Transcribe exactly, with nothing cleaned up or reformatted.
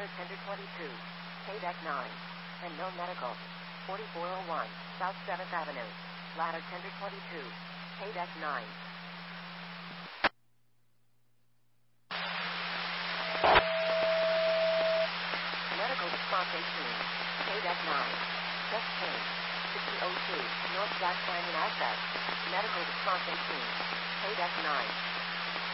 Ladder Tender twenty-two, K-Deck nine, and no medical. forty-four oh one, South seventh Avenue. Ladder Tender twenty-two, K-Deck nine. Medical response eighteen, K-Deck nine. Chest pain, sixty oh two, North Black Canyon Access. Medical response eighteen, K-Deck nine.